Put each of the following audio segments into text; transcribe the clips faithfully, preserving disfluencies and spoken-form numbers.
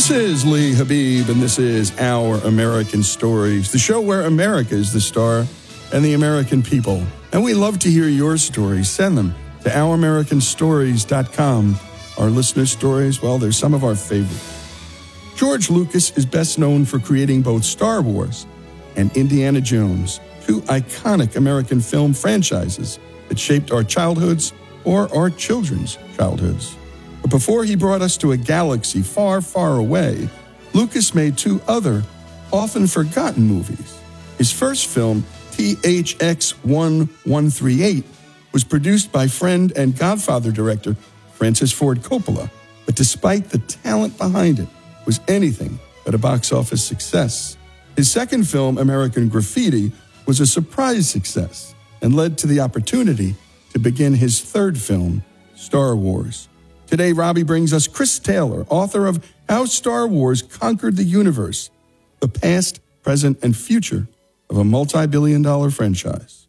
This is Lee Habib, and this is Our American Stories, the show where America is the star and the American people. And we love to hear your stories. Send them to our american stories dot com. Our listener stories, well, they're some of our favorites. George Lucas is best known for creating both Star Wars and Indiana Jones, two iconic American film franchises that shaped our childhoods or our children's childhoods. But before he brought us to a galaxy far, far away, Lucas made two other, often forgotten movies. His first film, T H X one one three eight, was produced by friend and Godfather director Francis Ford Coppola, but despite the talent behind it, was anything but a box office success. His second film, American Graffiti, was a surprise success and led to the opportunity to begin his third film, Star Wars. Today, Robbie brings us Chris Taylor, author of How Star Wars Conquered the Universe, the past, present, and future of a multi-billion dollar franchise.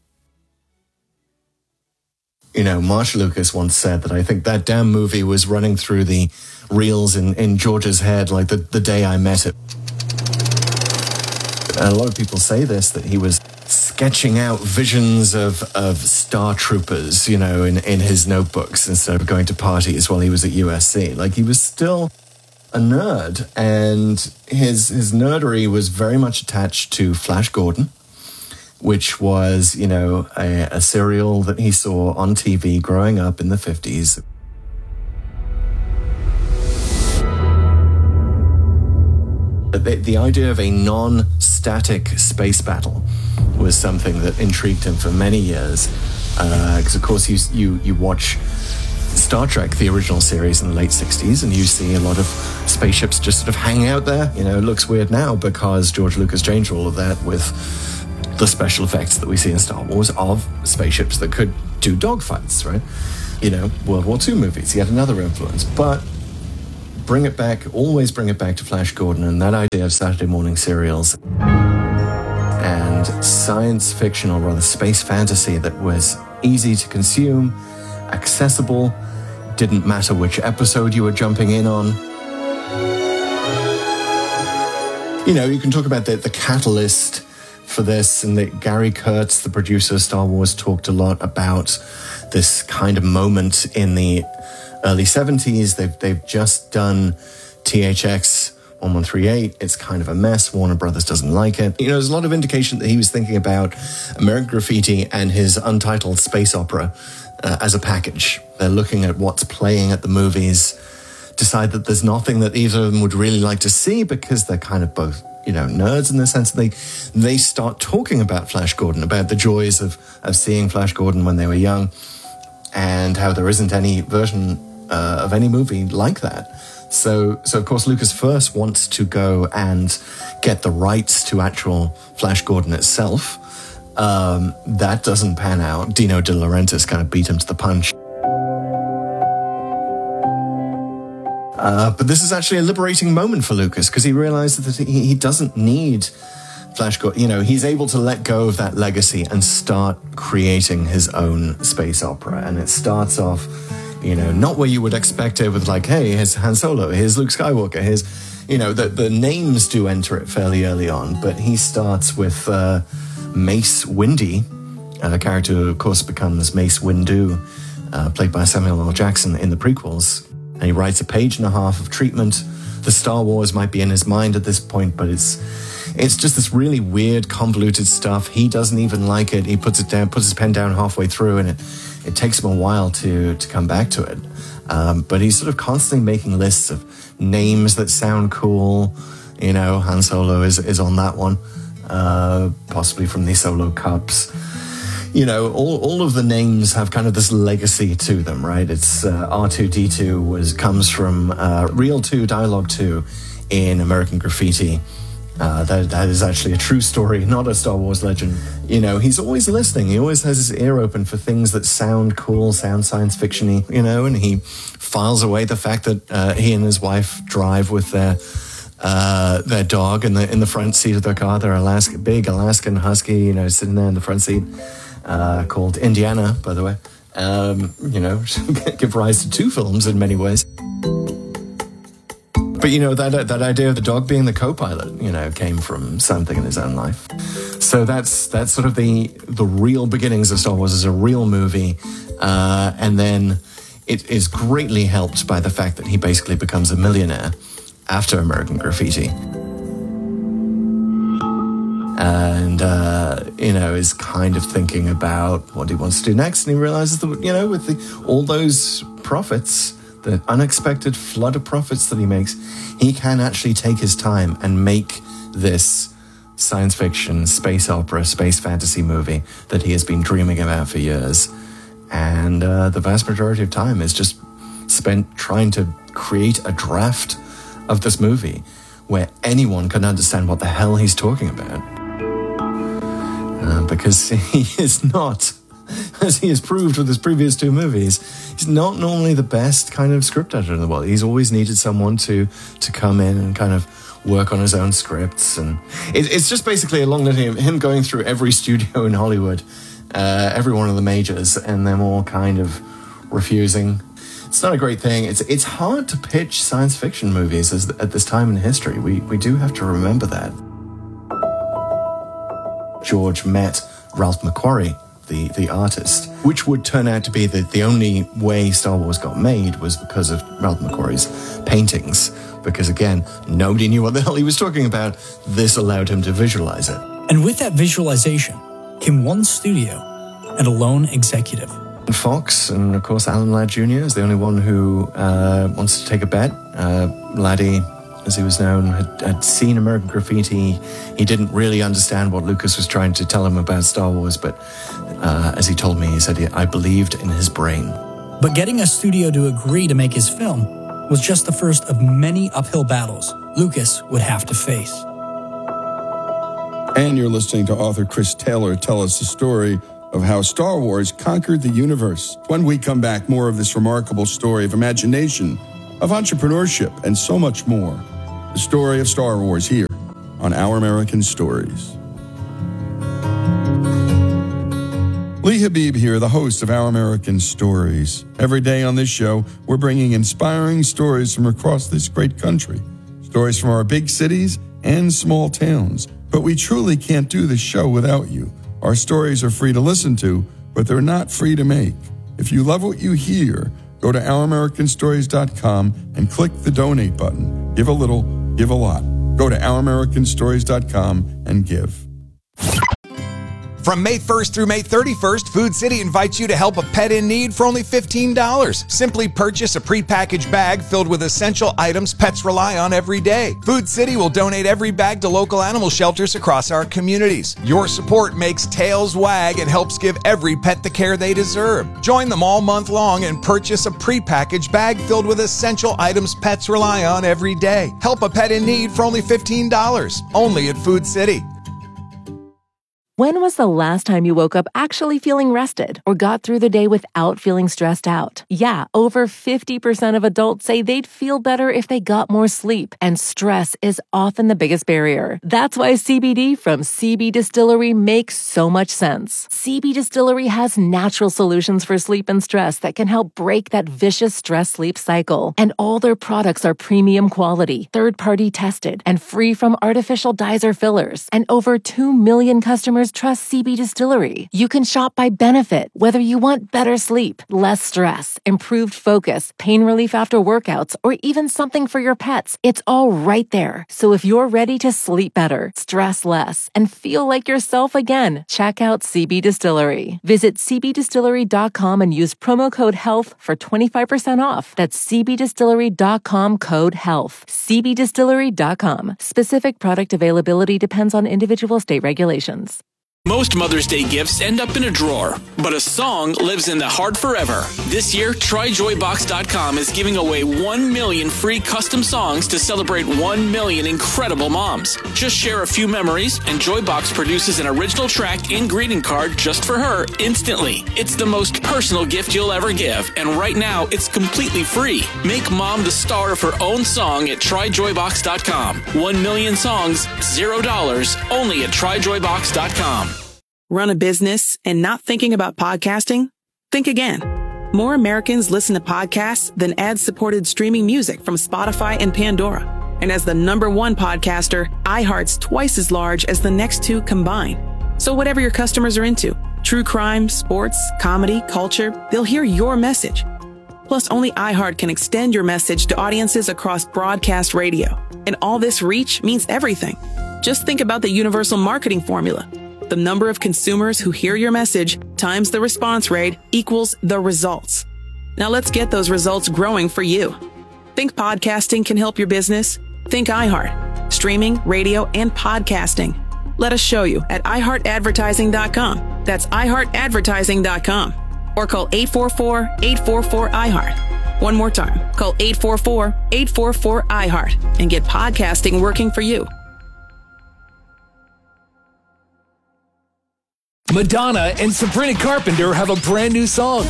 You know, Marsh Lucas once said that I think that damn movie was running through the reels in, in George's head like the, the day I met it. And a lot of people say this, that he was sketching out visions of, of Star Troopers, you know, in, in his notebooks instead of going to parties while he was at U S C. Like, he was still a nerd, and his his nerdery was very much attached to Flash Gordon, which was, you know, a, a serial that he saw on T V growing up in the fifties. The, the idea of a non-static space battle was something that intrigued him for many years. Because, uh, of course, you, you you watch Star Trek, the original series in the late sixties, and you see a lot of spaceships just sort of hanging out there. You know, it looks weird now because George Lucas changed all of that with the special effects that we see in Star Wars of spaceships that could do dogfights, right? You know, World War Two movies, yet another influence. But bring it back, always bring it back to Flash Gordon and that idea of Saturday morning serials and science fiction, or rather space fantasy, that was easy to consume, accessible, didn't matter which episode you were jumping in on. You know, you can talk about the, the catalyst for this, and that Gary Kurtz, the producer of Star Wars, talked a lot about this kind of moment in the early seventies. They've, they've just done T H X one one three eight. It's kind of a mess. Warner Brothers doesn't like it. You know, there's a lot of indication that he was thinking about American Graffiti and his untitled space opera uh, as a package. They're looking at what's playing at the movies, decide that there's nothing that either of them would really like to see because they're kind of both, you know, nerds in the sense that they, they start talking about Flash Gordon, about the joys of, of seeing Flash Gordon when they were young, and how there isn't any version uh, of any movie like that. So, so of course, Lucas first wants to go and get the rights to actual Flash Gordon itself. Um, that doesn't pan out. Dino De Laurentiis kind of beat him to the punch. Uh, but this is actually a liberating moment for Lucas, because he realizes that he, he doesn't need Flash Gordon. You know, he's able to let go of that legacy and start creating his own space opera. And it starts off, you know, not where you would expect it with like, hey, here's Han Solo, here's Luke Skywalker, here's, you know, the, the names do enter it fairly early on, but he starts with uh, Mace Windu, a character who, of course, becomes Mace Windu, uh, played by Samuel L. Jackson in the prequels. And he writes a page and a half of treatment. The Star Wars might be in his mind at this point, but it's it's just this really weird, convoluted stuff. He doesn't even like it. He puts it down, puts his pen down halfway through, and it, it takes him a while to, to come back to it. Um, but he's sort of constantly making lists of names that sound cool. You know, Han Solo is, is on that one, uh, possibly from the Solo Cups. You know, all, all of the names have kind of this legacy to them, right? It's uh, R two D two was comes from uh, Real two, Dialogue two in American Graffiti. Uh, that that is actually a true story, not a Star Wars legend. You know, he's always listening. He always has his ear open for things that sound cool, sound science fiction-y, you know, and he files away the fact that uh, he and his wife drive with their uh, their dog in the in the front seat of their car. Their Alaska, big Alaskan Husky, you know, sitting there in the front seat, uh, called Indiana, by the way. Um, you know, give rise to two films in many ways. But, you know, that that idea of the dog being the co-pilot, you know, came from something in his own life. So that's that's sort of the the real beginnings of Star Wars as a real movie. Uh, and then it is greatly helped by the fact that he basically becomes a millionaire after American Graffiti. And, uh, you know, is kind of thinking about what he wants to do next. And he realizes that, you know, with the, all those profits, the unexpected flood of profits that he makes, he can actually take his time and make this science fiction, space opera, space fantasy movie that he has been dreaming about for years. And uh, the vast majority of time is just spent trying to create a draft of this movie where anyone can understand what the hell he's talking about. Uh, because he is not, as he has proved with his previous two movies, he's not normally the best kind of script editor in the world. He's always needed someone to to come in and kind of work on his own scripts. And it, it's just basically a long litany of him going through every studio in Hollywood, uh, every one of the majors, and them all kind of refusing. It's not a great thing. It's it's hard to pitch science fiction movies as, at this time in history. We we do have to remember that. George met Ralph McQuarrie, the, the artist, which would turn out to be the, the only way Star Wars got made was because of Ralph McQuarrie's paintings. Because, again, nobody knew what the hell he was talking about. This allowed him to visualize it. And with that visualization came one studio and a lone executive. Fox, and of course Alan Ladd Junior is the only one who uh, wants to take a bet. Uh, Laddie, as he was known, had, had seen American Graffiti. He didn't really understand what Lucas was trying to tell him about Star Wars, but uh, as he told me, he said, I believed in his brain. But getting a studio to agree to make his film was just the first of many uphill battles Lucas would have to face. And you're listening to author Chris Taylor tell us the story of how Star Wars conquered the universe. When we come back, more of this remarkable story of imagination, of entrepreneurship, and so much more. The story of Star Wars here on Our American Stories. Lee Habib here, the host of Our American Stories. Every day on this show, we're bringing inspiring stories from across this great country. Stories from our big cities and small towns. But we truly can't do this show without you. Our stories are free to listen to, but they're not free to make. If you love what you hear, go to our american stories dot com and click the donate button. Give a little, give a lot. Go to our american stories dot com and give. From May first through May thirty-first, Food City invites you to help a pet in need for only fifteen dollars. Simply purchase a prepackaged bag filled with essential items pets rely on every day. Food City will donate every bag to local animal shelters across our communities. Your support makes tails wag and helps give every pet the care they deserve. Join them all month long and purchase a prepackaged bag filled with essential items pets rely on every day. Help a pet in need for only fifteen dollars. Only at Food City. When was the last time you woke up actually feeling rested or got through the day without feeling stressed out? Yeah, over fifty percent of adults say they'd feel better if they got more sleep, and stress is often the biggest barrier. That's why C B D from C B Distillery makes so much sense. C B Distillery has natural solutions for sleep and stress that can help break that vicious stress-sleep cycle. And all their products are premium quality, third-party tested, and free from artificial dyes or fillers. And over two million customers trust C B Distillery. You can shop by benefit, whether you want better sleep, less stress, improved focus, pain relief after workouts, or even something for your pets. It's all right there. So if you're ready to sleep better, stress less, and feel like yourself again, check out C B Distillery. Visit c b distillery dot com and use promo code HEALTH for twenty-five percent off. That's c b distillery dot com code HEALTH. c b distillery dot com. Specific product availability depends on individual state regulations. Most Mother's Day gifts end up in a drawer, but a song lives in the heart forever. This year, try joy box dot com is giving away one million free custom songs to celebrate one million incredible moms. Just share a few memories, and Joybox produces an original track and greeting card just for her instantly. It's the most personal gift you'll ever give, and right now, it's completely free. Make mom the star of her own song at try joy box dot com. One million songs, zero dollars, only at try joy box dot com. Run a business and not thinking about podcasting? Think again. More Americans listen to podcasts than ad-supported streaming music from Spotify and Pandora. And as the number one podcaster, iHeart's twice as large as the next two combined. So whatever your customers are into, true crime, sports, comedy, culture, they'll hear your message. Plus, only iHeart can extend your message to audiences across broadcast radio. And all this reach means everything. Just think about the universal marketing formula. The number of consumers who hear your message times the response rate equals the results. Now let's get those results growing for you. Think podcasting can help your business? Think iHeart. Streaming, radio, and podcasting. Let us show you at i heart advertising dot com. That's i heart advertising dot com. Or call eight four four, eight four four, I heart. One more time. Call eight four four, eight four four, I heart and get podcasting working for you. Madonna and Sabrina Carpenter have a brand new song.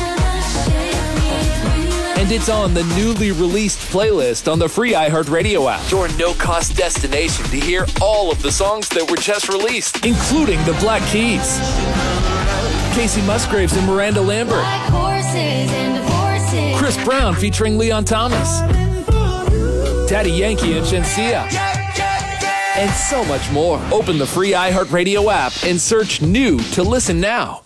And it's on the newly released playlist on the free iHeartRadio app. Your no-cost destination to hear all of the songs that were just released, including the Black Keys, Casey Musgraves and Miranda Lambert, Chris Brown featuring Leon Thomas, Daddy Yankee and Shenseea, and so much more. Open the free iHeartRadio app and search new to listen now.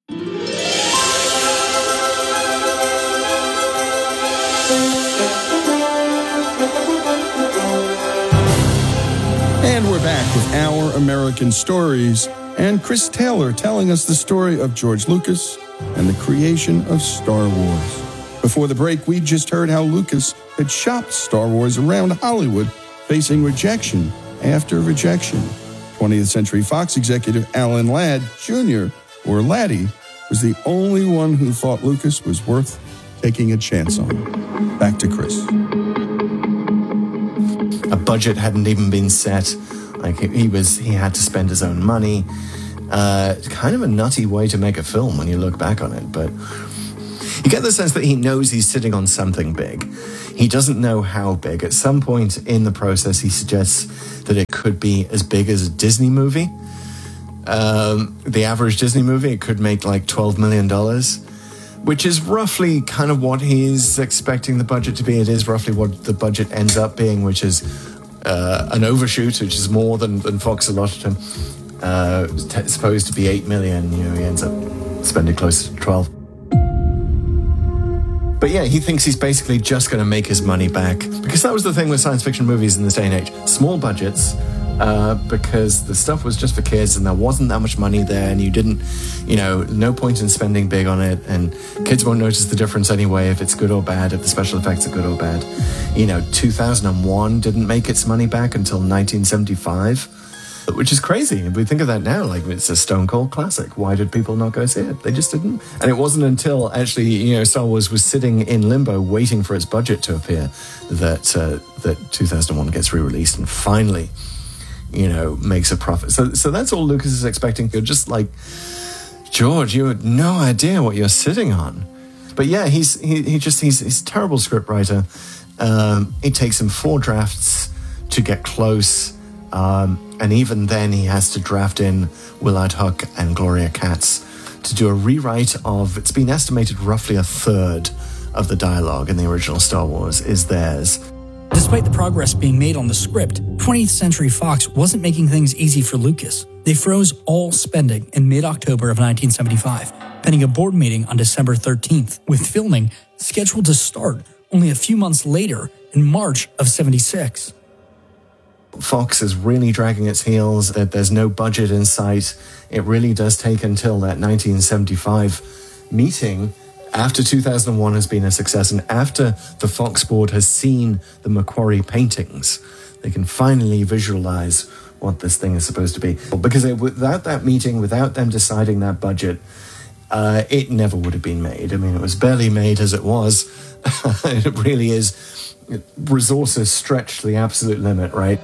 And we're back with Our American Stories and Chris Taylor telling us the story of George Lucas and the creation of Star Wars. Before the break, we just heard how Lucas had shopped Star Wars around Hollywood, facing rejection after rejection. twentieth Century Fox executive Alan Ladd Junior, or Laddie, was the only one who thought Lucas was worth taking a chance on. Back to Chris. A budget hadn't even been set. Like he was, he had to spend his own money. Uh, kind of a nutty way to make a film when you look back on it, but you get the sense that he knows he's sitting on something big. He doesn't know how big. At some point in the process, he suggests that it could be as big as a Disney movie. Um, the average Disney movie, it could make like twelve million dollars, which is roughly kind of what he's expecting the budget to be. It is roughly what the budget ends up being, which is uh, an overshoot, which is more than, than Fox allotted him. Uh, t- supposed to be eight million, you know, he ends up spending close to twelve. But yeah, he thinks he's basically just going to make his money back, because that was the thing with science fiction movies in this day and age. Small budgets, uh, because the stuff was just for kids and there wasn't that much money there, and you didn't, you know, no point in spending big on it, and kids won't notice the difference anyway if it's good or bad, if the special effects are good or bad. You know, two thousand one didn't make its money back until nineteen seventy-five. Which is crazy. If we think of that now, like it's a stone cold classic. Why did people not go see it? They just didn't. And it wasn't until actually, you know, Star Wars was sitting in limbo waiting for its budget to appear that uh, that two thousand one gets re-released and finally, you know, makes a profit. So so that's all Lucas is expecting. You're just like, George, you had no idea what you're sitting on. But yeah, he's he, he just he's, he's a terrible scriptwriter. Um, it takes him four drafts to get close. Um, and even then, he has to draft in Willard Huck and Gloria Katz to do a rewrite of, it's been estimated roughly a third of the dialogue in the original Star Wars is theirs. Despite the progress being made on the script, twentieth Century Fox wasn't making things easy for Lucas. They froze all spending in mid-October of nineteen seventy-five, pending a board meeting on December thirteenth, with filming scheduled to start only a few months later in March of seventy-six. Fox is really dragging its heels, that there's no budget in sight. It really does take until that nineteen seventy-five meeting, after two thousand one has been a success and after the Fox board has seen the Macquarie paintings, they can finally visualize what this thing is supposed to be. Because it, without that meeting, without them deciding that budget, uh, it never would have been made. I mean, it was barely made as it was. It really is. Resources stretched to the absolute limit, right?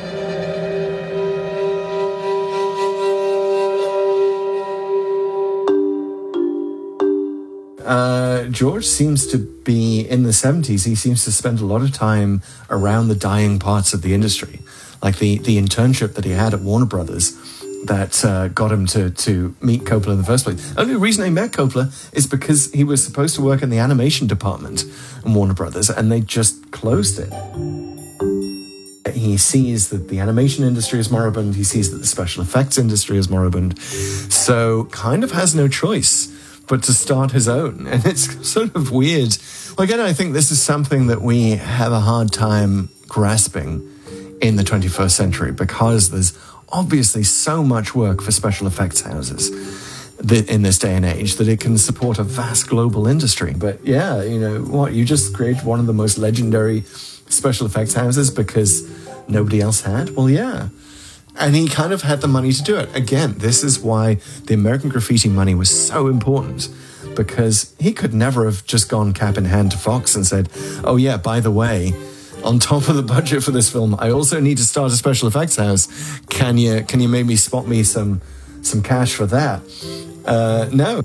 Uh, George seems to be, in the seventies, he seems to spend a lot of time around the dying parts of the industry. Like the, the internship that he had at Warner Brothers that uh, got him to, to meet Coppola in the first place. The only reason he met Coppola is because he was supposed to work in the animation department in Warner Brothers, and they just closed it. He sees that the animation industry is moribund. He sees that the special effects industry is moribund. So kind of has no choice but to start his own. And it's sort of weird. Well, again, I think this is something that we have a hard time grasping in the twenty-first century, because there's obviously so much work for special effects houses that in this day and age that it can support a vast global industry. But yeah, you know what, you just created one of the most legendary special effects houses because nobody else had? Well, yeah. And he kind of had the money to do it. Again, this is why the American Graffiti money was so important, because he could never have just gone cap in hand to Fox and said, oh yeah, by the way, on top of the budget for this film, I also need to start a special effects house. Can you can you maybe spot me some some cash for that? Uh, no.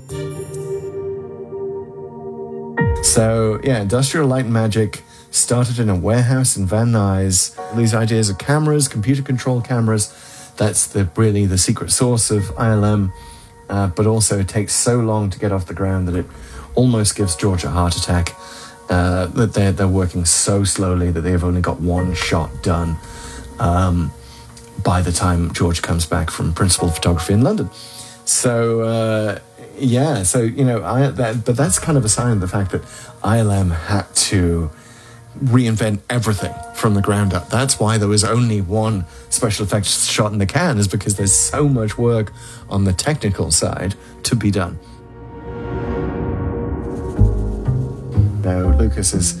So yeah, Industrial Light and Magic started in a warehouse in Van Nuys. These ideas of cameras, computer control cameras, that's the really the secret sauce of I L M. Uh, but also it takes so long to get off the ground that it almost gives George a heart attack. Uh, that they're, they're working so slowly that they've only got one shot done um, by the time George comes back from principal photography in London. So, uh, yeah, so, you know, I, that, but that's kind of a sign of the fact that I L M had to reinvent everything from the ground up. That's why there was only one special effects shot in the can, is because there's so much work on the technical side to be done. Now, Lucas is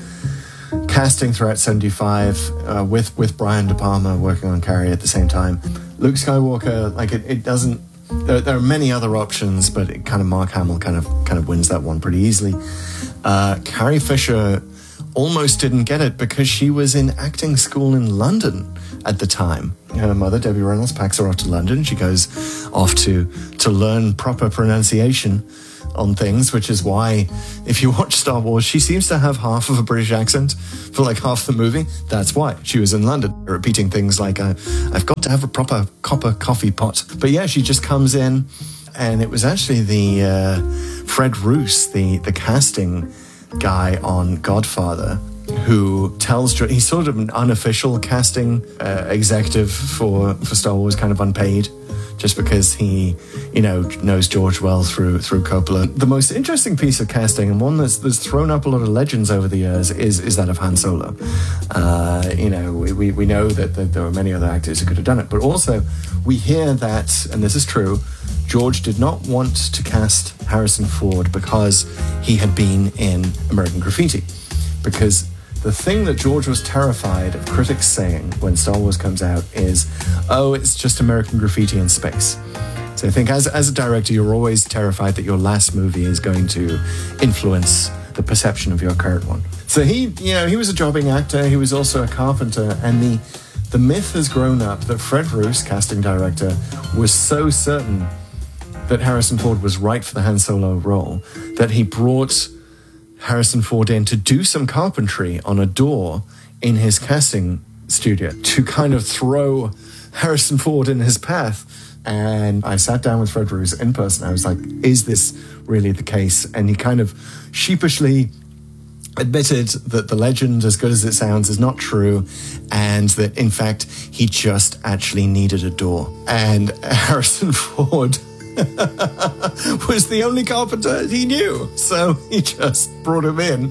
casting throughout seventy-five uh, with, with Brian De Palma working on Carrie at the same time. Luke Skywalker, like, it, it doesn't... There, there are many other options, but it kind of Mark Hamill kind of kind of wins that one pretty easily. Uh, Carrie Fisher almost didn't get it because she was in acting school in London at the time. Her mother, Debbie Reynolds, packs her off to London. She goes off to to learn proper pronunciation on things, which is why if you watch Star Wars, she seems to have half of a British accent for like half the movie. That's why she was in London, repeating things like, uh, I've got to have a proper copper coffee pot. But yeah, she just comes in, and it was actually the uh, Fred Roos, the, the casting guy on Godfather, who tells, he's sort of an unofficial casting uh, executive for, for Star Wars, kind of unpaid, just because he, you know, knows George well through through Coppola. The most interesting piece of casting, and one that's, that's thrown up a lot of legends over the years, is is that of Han Solo. Uh, you know, we, we know that, that there were many other actors who could have done it, but also we hear that, and this is true, George did not want to cast Harrison Ford because he had been in American Graffiti. Because the thing that George was terrified of critics saying when Star Wars comes out is, oh, it's just American Graffiti in space. So I think as, as a director, you're always terrified that your last movie is going to influence the perception of your current one. So he, you know, he was a jobbing actor. He was also a carpenter. And the, the myth has grown up that Fred Roos, casting director, was so certain that Harrison Ford was right for the Han Solo role that he brought Harrison Ford in to do some carpentry on a door in his casting studio to kind of throw Harrison Ford in his path. And I sat down with Fred Roos in person. I was like, is this really the case? And he kind of sheepishly admitted that the legend, as good as it sounds, is not true, and that, in fact, he just actually needed a door. And Harrison Ford was the only carpenter he knew, so he just brought him in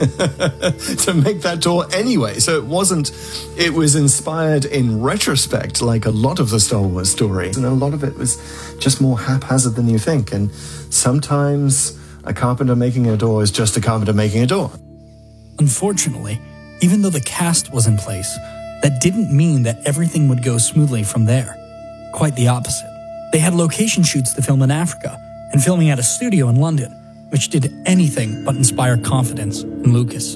to make that door anyway. So it wasn't, it was inspired in retrospect, like a lot of the Star Wars story, and a lot of it was just more haphazard than you think. And sometimes a carpenter making a door is just a carpenter making a door. Unfortunately, even though the cast was in place, that didn't mean that everything would go smoothly from there. Quite the opposite. They had location shoots to film in Africa and filming at a studio in London, which did anything but inspire confidence in Lucas.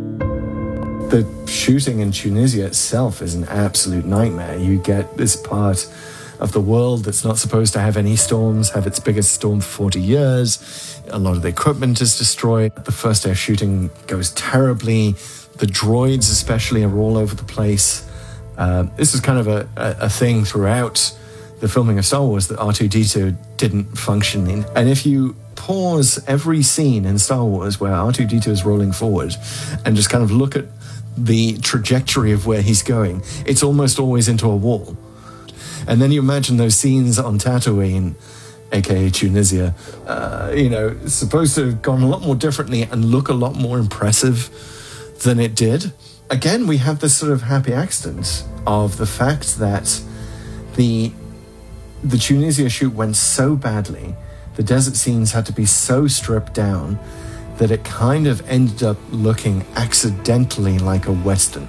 The shooting in Tunisia itself is an absolute nightmare. You get this part of the world that's not supposed to have any storms, have its biggest storm for forty years. A lot of the equipment is destroyed. The first day of shooting goes terribly. The droids especially are all over the place. Uh, this is kind of a, a, a thing throughout the filming of Star Wars that R two D two didn't function in. And if you pause every scene in Star Wars where R two D two is rolling forward and just kind of look at the trajectory of where he's going, it's almost always into a wall. And then you imagine those scenes on Tatooine, aka Tunisia, uh, you know, it's supposed to have gone a lot more differently and look a lot more impressive than it did. Again, we have this sort of happy accident of the fact that the the Tunisia shoot went so badly, the desert scenes had to be so stripped down that it kind of ended up looking accidentally like a Western.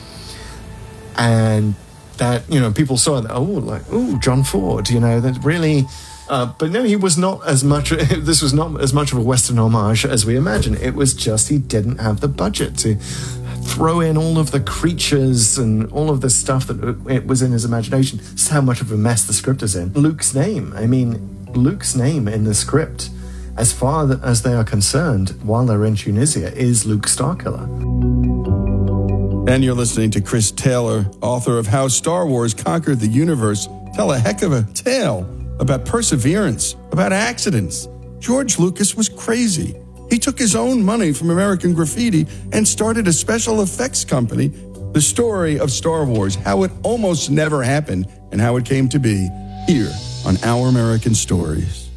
And that, you know, people saw that, oh, like, oh, John Ford, you know, that really... Uh, but no, he was not as much, this was not as much of a Western homage as we imagined. It was just he didn't have the budget to throw in all of the creatures and all of the stuff that it was in his imagination. It's how much of a mess the script is in. Luke's name, I mean, Luke's name in the script, as far as they are concerned, while they're in Tunisia, is Luke Starkiller. And you're listening to Chris Taylor, author of How Star Wars Conquered the Universe. Tell a heck of a tale about perseverance, about accidents. George Lucas was crazy. He took his own money from American Graffiti and started a special effects company. The story of Star Wars, how it almost never happened, and how it came to be, here on Our American Stories.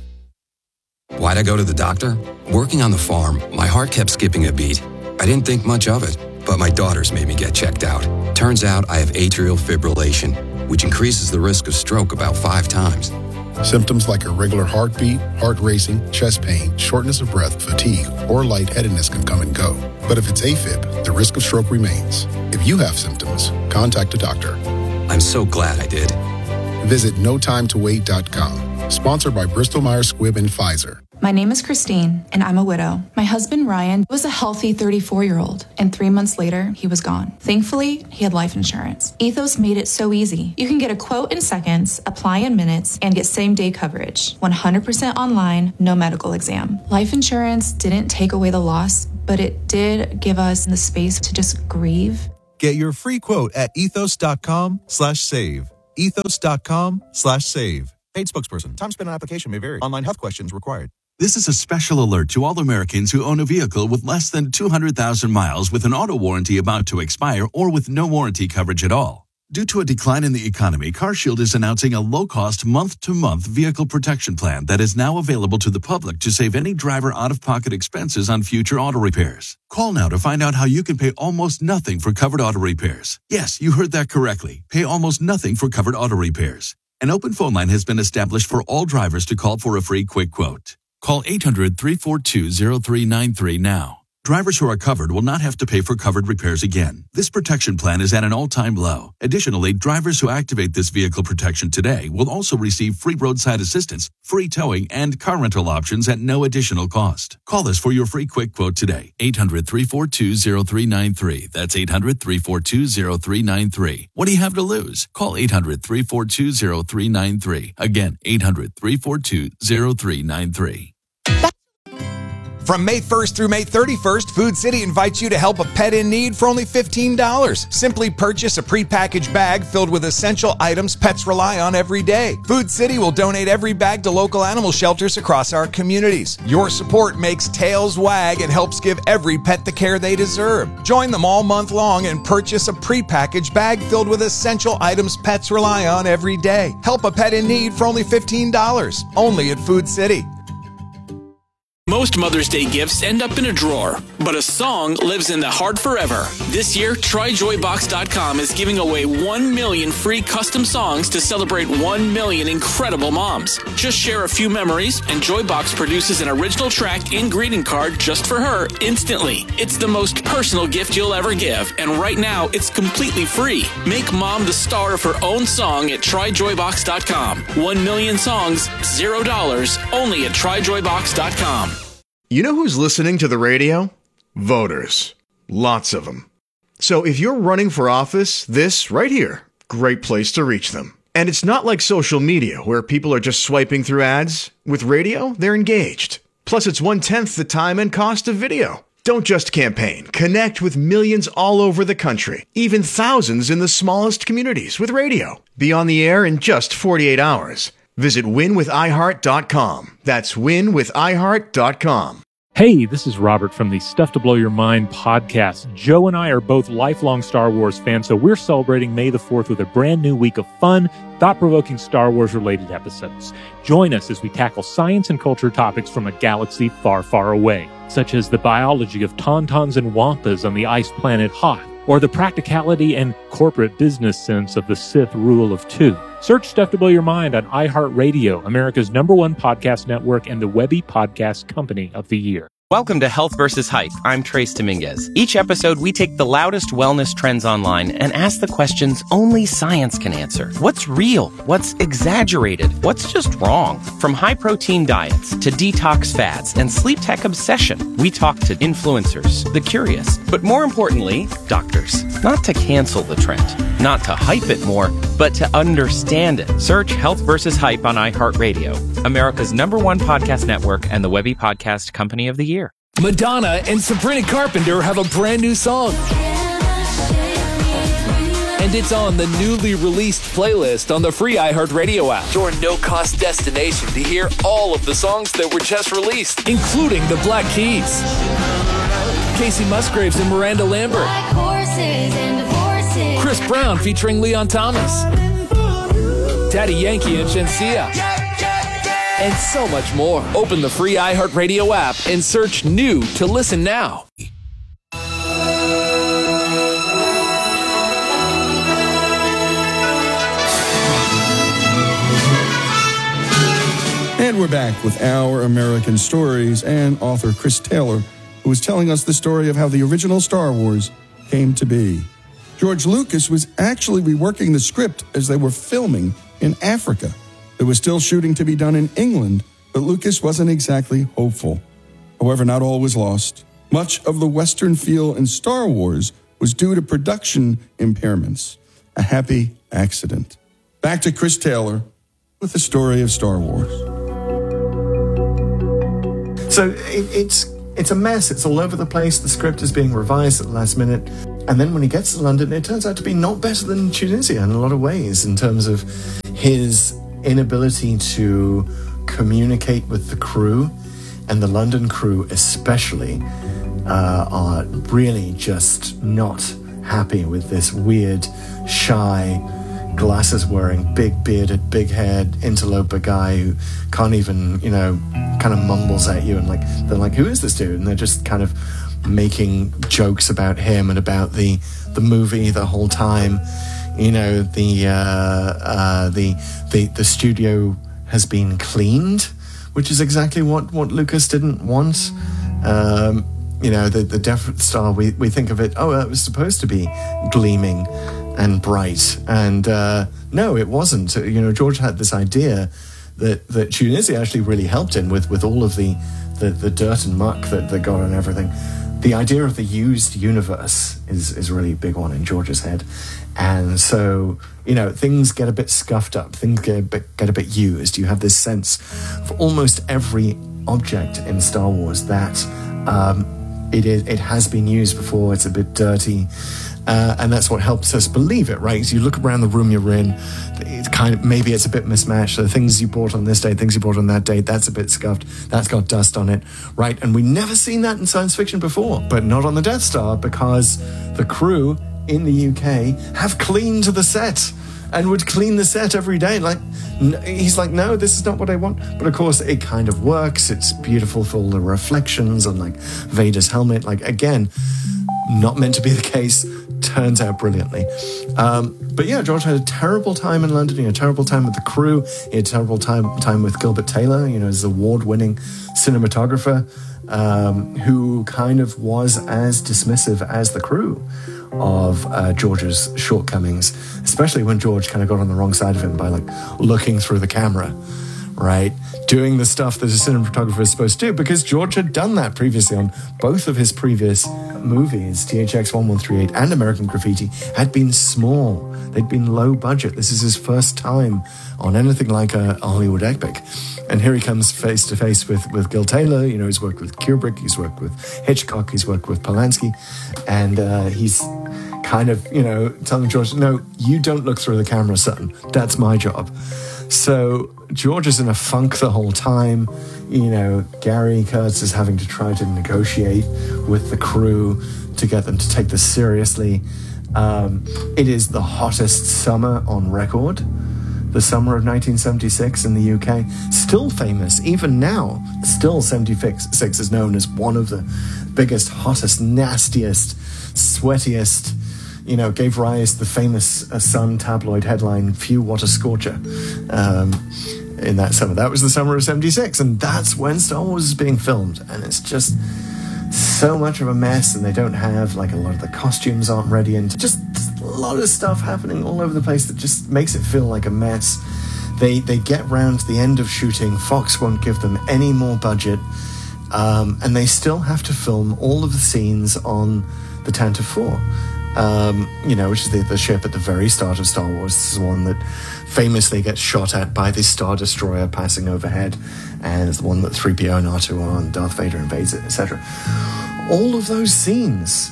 Why'd I go to the doctor? Working on the farm, my heart kept skipping a beat. I didn't think much of it, but my daughters made me get checked out. Turns out I have atrial fibrillation, which increases the risk of stroke about five times. Symptoms like irregular heartbeat, heart racing, chest pain, shortness of breath, fatigue, or lightheadedness can come and go. But if it's AFib, the risk of stroke remains. If you have symptoms, contact a doctor. I'm so glad I did. Visit no time to wait dot com. Sponsored by Bristol Myers Squibb and Pfizer. My name is Christine, and I'm a widow. My husband, Ryan, was a healthy thirty-four-year-old, and three months later, he was gone. Thankfully, he had life insurance. Ethos made it so easy. You can get a quote in seconds, apply in minutes, and get same-day coverage. one hundred percent online, no medical exam. Life insurance didn't take away the loss, but it did give us the space to just grieve. Get your free quote at ethos.com slash save. Ethos.com slash save. Paid spokesperson. Time spent on application may vary. Online health questions required. This is a special alert to all Americans who own a vehicle with less than two hundred thousand miles with an auto warranty about to expire or with no warranty coverage at all. Due to a decline in the economy, CarShield is announcing a low-cost month-to-month vehicle protection plan that is now available to the public to save any driver out-of-pocket expenses on future auto repairs. Call now to find out how you can pay almost nothing for covered auto repairs. Yes, you heard that correctly. Pay almost nothing for covered auto repairs. An open phone line has been established for all drivers to call for a free quick quote. Call eight hundred, three four two, zero three nine three now. Drivers who are covered will not have to pay for covered repairs again. This protection plan is at an all-time low. Additionally, drivers who activate this vehicle protection today will also receive free roadside assistance, free towing, and car rental options at no additional cost. Call us for your free quick quote today. eight hundred, three four two, zero three nine three. That's eight hundred, three four two, zero three nine three. What do you have to lose? Call eight hundred, three four two, zero three nine three. Again, eight hundred, three four two, zero three nine three. From May first through May thirty-first, Food City invites you to help a pet in need for only fifteen dollars. Simply purchase a prepackaged bag filled with essential items pets rely on every day. Food City will donate every bag to local animal shelters across our communities. Your support makes tails wag and helps give every pet the care they deserve. Join them all month long and purchase a prepackaged bag filled with essential items pets rely on every day. Help a pet in need for only fifteen dollars. Only at Food City. Most Mother's Day gifts end up in a drawer, but a song lives in the heart forever. This year, Try Joy Box dot com is giving away one million free custom songs to celebrate one million incredible moms. Just share a few memories, and Joybox produces an original track and greeting card just for her instantly. It's the most personal gift you'll ever give, and right now, it's completely free. Make mom the star of her own song at Try Joy Box dot com. One million songs, zero dollars, only at Try Joy Box dot com. You know who's listening to the radio? Voters. Lots of them. So if you're running for office, this right here, great place to reach them. And it's not like social media where people are just swiping through ads. With radio, they're engaged. Plus, it's one-tenth the time and cost of video. Don't just campaign. Connect with millions all over the country, even thousands in the smallest communities with radio. Be on the air in just forty-eight hours. Visit win with i heart dot com. That's win with i heart dot com. Hey, this is Robert from the Stuff to Blow Your Mind podcast. Joe and I are both lifelong Star Wars fans, so we're celebrating May the fourth with a brand new week of fun, thought-provoking Star Wars-related episodes. Join us as we tackle science and culture topics from a galaxy far, far away, such as the biology of tauntauns and wampas on the ice planet Hoth, or the practicality and corporate business sense of the Sith rule of two. Search Stuff to Blow Your Mind on iHeartRadio, America's number one podcast network and the Webby Podcast Company of the Year. Welcome to Health versus Hype. I'm Trace Dominguez. Each episode, we take the loudest wellness trends online and ask the questions only science can answer. What's real? What's exaggerated? What's just wrong? From high-protein diets to detox fads and sleep tech obsession, we talk to influencers, the curious, but more importantly, doctors. Not to cancel the trend, not to hype it more, but to understand it. Search Health versus Hype on iHeartRadio, America's number one podcast network and the Webby Podcast Company of the Year. Madonna and Sabrina Carpenter have a brand new song. And it's on the newly released playlist on the free iHeartRadio app. Your no-cost destination to hear all of the songs that were just released, including the Black Keys, Casey Musgraves and Miranda Lambert, Chris Brown featuring Leon Thomas, Daddy Yankee and Shenseea, and so much more. Open the free iHeartRadio app and search new to listen now. And we're back with Our American Stories and author Chris Taylor, who was telling us the story of how the original Star Wars came to be. George Lucas was actually reworking the script as they were filming in Africa. There was still shooting to be done in England, but Lucas wasn't exactly hopeful. However, not all was lost. Much of the Western feel in Star Wars was due to production impairments, a happy accident. Back to Chris Taylor with the story of Star Wars. So it, it's it's a mess. It's all over the place. The script is being revised at the last minute. And then when he gets to London, it turns out to be not better than Tunisia in a lot of ways in terms of his inability to communicate with the crew, and the London crew especially uh, are really just not happy with this weird, shy, glasses-wearing, big bearded, big-haired interloper guy who can't even, you know, kind of mumbles at you, and like they're like, who is this dude? And they're just kind of making jokes about him and about the the movie the whole time. You know, the uh, uh, the the the studio has been cleaned, which is exactly what, what Lucas didn't want. Um, you know, the the Death Star, we we think of it, oh, it was supposed to be gleaming and bright, and uh, no, it wasn't. You know, George had this idea that that Tunisia actually really helped him with with all of the the, the dirt and muck that they got and everything. The idea of the used universe is is really a big one in George's head. And so, you know, things get a bit scuffed up, things get a bit, get a bit used. You have this sense for almost every object in Star Wars that um, it is, it has been used before, it's a bit dirty. Uh, and that's what helps us believe it, right? So you look around the room you're in, it's kind of, maybe it's a bit mismatched. So the things you bought on this day, things you bought on that day, that's a bit scuffed, that's got dust on it, right? And we never seen that in science fiction before, but not on the Death Star, because the crew in the U K have cleaned the set and would clean the set every day. Like, he's like, no, this is not what I want. But of course, it kind of works. It's beautiful for all the reflections on like Vader's helmet. Like, again, not meant to be the case. Turns out brilliantly. Um, but yeah, George had a terrible time in London. He had a terrible time with the crew. He had a terrible time time with Gilbert Taylor, you know, his award-winning cinematographer, um, who kind of was as dismissive as the crew of uh, George's shortcomings, especially when George kind of got on the wrong side of him by like looking through the camera, right? Doing the stuff that a cinematographer is supposed to do, because George had done that previously on both of his previous movies. T H X eleven thirty-eight and American Graffiti had been small. They'd been low budget. This is his first time on anything like a, a Hollywood epic. And here he comes face to face with, with Gil Taylor. You know, he's worked with Kubrick, he's worked with Hitchcock, he's worked with Polanski, and uh, he's kind of, you know, telling George, no, you don't look through the camera, son. That's my job. So George is in a funk the whole time. You know, Gary Kurtz is having to try to negotiate with the crew to get them to take this seriously. Um, it is the hottest summer on record. The summer of nineteen seventy-six in the U K. Still famous, even now. Still seventy-six is known as one of the biggest, hottest, nastiest, sweatiest, you know, gave rise to the famous uh, Sun tabloid headline, "Phew, what a scorcher," um, in that summer. That was the summer of seventy-six, and that's when Star Wars is being filmed. And it's just so much of a mess, and they don't have, like, a lot of the costumes aren't ready, and just a lot of stuff happening all over the place that just makes it feel like a mess. They they get round to the end of shooting. Fox won't give them any more budget, um, and they still have to film all of the scenes on the Tantive four, um, you know, which is the, the ship at the very start of Star Wars. This is the one that famously gets shot at by the Star Destroyer passing overhead, and it's the one that three P O and R two are on, Darth Vader invades it, et cetera. All of those scenes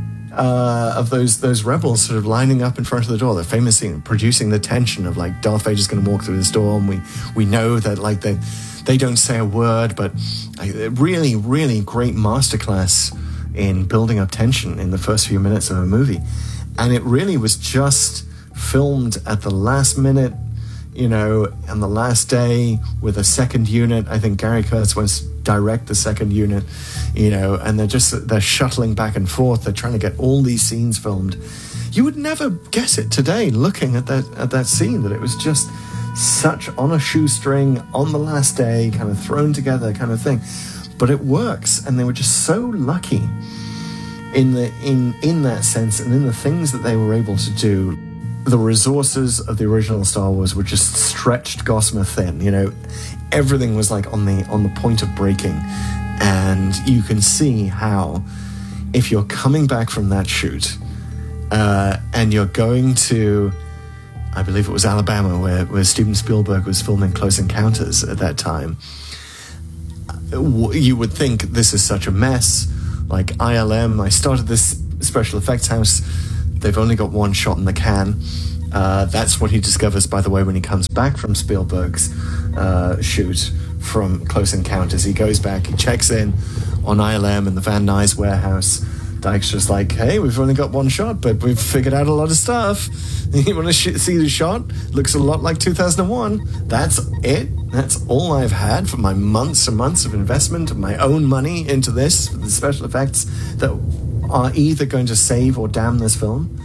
uh, of those those rebels sort of lining up in front of the door, the famous scene, producing the tension of, like, Darth Vader's going to walk through this door, and we, we know that, like, they, they don't say a word, but a really, really great masterclass in building up tension in the first few minutes of a movie. And it really was just filmed at the last minute, you know, on the last day with a second unit. I think Gary Kurtz wants to direct the second unit, you know, and they're just, they're shuttling back and forth. They're trying to get all these scenes filmed. You would never guess it today, looking at that, at that scene, that it was just such on a shoestring, on the last day, kind of thrown together kind of thing. But it works, and they were just so lucky in the in in that sense, and in the things that they were able to do. The resources of the original Star Wars were just stretched gossamer thin. You know, everything was like on the on the point of breaking, and you can see how, if you're coming back from that shoot, uh, and you're going to, I believe it was Alabama, where where Steven Spielberg was filming Close Encounters at that time. You would think, this is such a mess. Like, I L M, I started this special effects house. They've only got one shot in the can. Uh, that's what he discovers, by the way, when he comes back from Spielberg's uh, shoot from Close Encounters. He goes back, he checks in on I L M in the Van Nuys warehouse. Dyke's just like, hey, we've only got one shot, but we've figured out a lot of stuff. You want to sh- see the shot? Looks a lot like two thousand one. That's it. That's all I've had for my months and months of investment of my own money into this, the special effects that are either going to save or damn this film.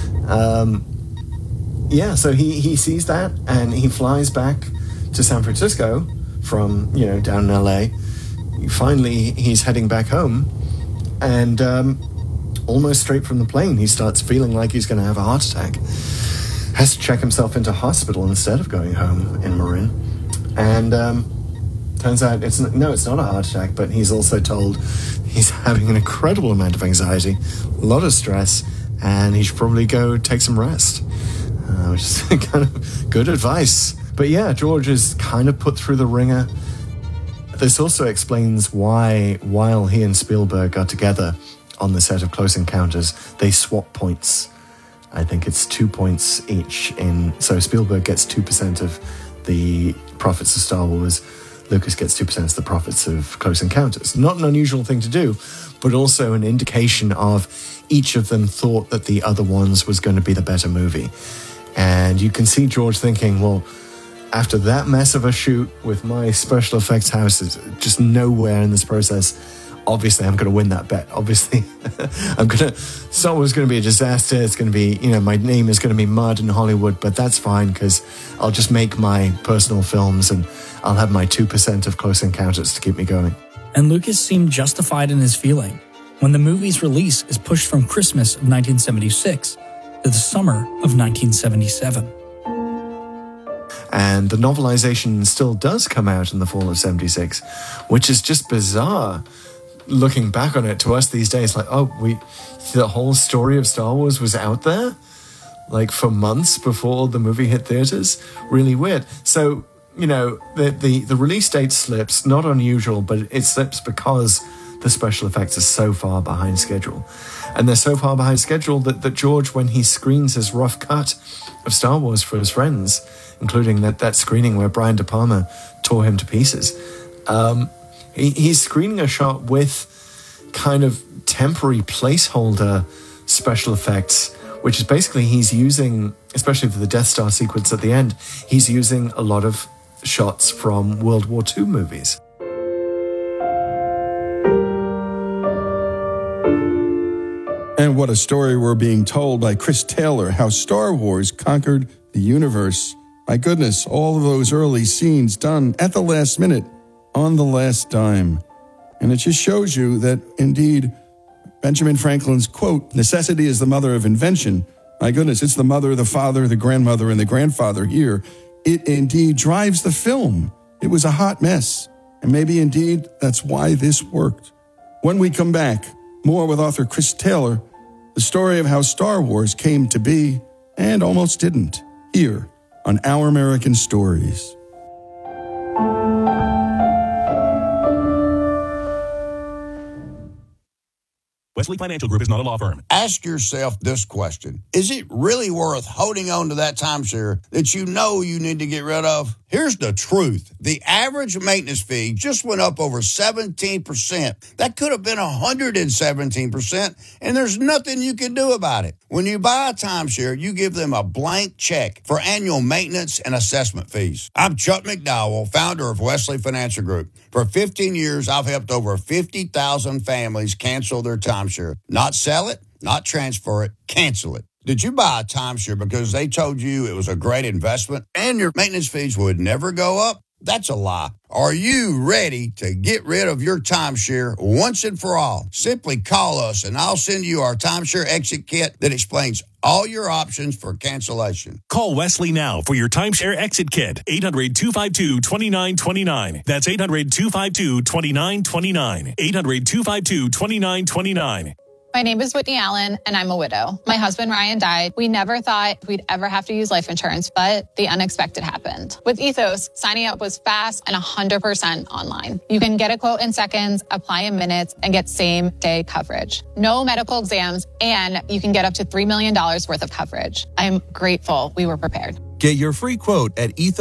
Um, yeah, so he, he sees that, and he flies back to San Francisco from, you know, down in L A. Finally, he's heading back home, and um, almost straight from the plane, he starts feeling like he's going to have a heart attack. Has to check himself into hospital instead of going home in Marin. And um, turns out, it's no, it's not a heart attack, but he's also told he's having an incredible amount of anxiety, a lot of stress, and he should probably go take some rest, uh, which is kind of good advice. But yeah, George is kind of put through the ringer. This also explains why, while he and Spielberg got together on the set of Close Encounters, they swap points. I think it's two points each. In so Spielberg gets two percent of the profits of Star Wars. Lucas gets two percent of the profits of Close Encounters. Not an unusual thing to do, but also an indication of each of them thought that the other ones was going to be the better movie. And you can see George thinking, well, after that mess of a shoot with my special effects house is just nowhere in this process, obviously I'm going to win that bet. Obviously, I'm going to, Star Wars is going to be a disaster. It's going to be, you know, my name is going to be mud in Hollywood, but that's fine because I'll just make my personal films and I'll have my two percent of Close Encounters to keep me going. And Lucas seemed justified in his feeling when the movie's release is pushed from Christmas of nineteen seventy-six to the summer of nineteen seventy-seven. And the novelization still does come out in the fall of seventy-six, which is just bizarre. Looking back on it to us these days, like, oh, we, the whole story of Star Wars was out there, like, for months before the movie hit theaters. Really weird. So, you know, the, the, the release date slips, not unusual, but it slips because the special effects are so far behind schedule. And they're so far behind schedule that, that George, when he screens his rough cut of Star Wars for his friends, including that, that screening where Brian De Palma tore him to pieces, um, he, he's screening a shot with kind of temporary placeholder special effects, which is basically he's using, especially for the Death Star sequence at the end, he's using a lot of shots from World War Two movies. And what a story we're being told by Chris Taylor, how Star Wars conquered the universe. My goodness, all of those early scenes done at the last minute, on the last dime. And it just shows you that, indeed, Benjamin Franklin's quote, necessity is the mother of invention. My goodness, it's the mother, the father, the grandmother, and the grandfather here. It indeed drives the film. It was a hot mess. And maybe, indeed, that's why this worked. When we come back, more with author Chris Taylor, the story of how Star Wars came to be and almost didn't, here on Our American Stories. Wesley Financial Group is not a law firm. Ask yourself this question. Is it really worth holding on to that timeshare that you know you need to get rid of? Here's the truth. The average maintenance fee just went up over seventeen percent. That could have been one hundred seventeen percent, and there's nothing you can do about it. When you buy a timeshare, you give them a blank check for annual maintenance and assessment fees. I'm Chuck McDowell, founder of Wesley Financial Group. For fifteen years, I've helped over fifty thousand families cancel their timeshare. Not sell it, not transfer it, cancel it. Did you buy a timeshare because they told you it was a great investment and your maintenance fees would never go up? That's a lie. Are you ready to get rid of your timeshare once and for all? Simply call us and I'll send you our timeshare exit kit that explains all your options for cancellation. Call Wesley now for your timeshare exit kit. eight hundred, two five two, two nine two nine. That's eight hundred, two five two, two nine two nine. eight hundred, two five two, two nine two nine. My name is Whitney Allen, and I'm a widow. My husband, Ryan, died. We never thought we'd ever have to use life insurance, but the unexpected happened. With Ethos, signing up was fast and one hundred percent online. You can get a quote in seconds, apply in minutes, and get same-day coverage. No medical exams, and you can get up to three million dollars worth of coverage. I'm grateful we were prepared. Get your free quote at Ethos.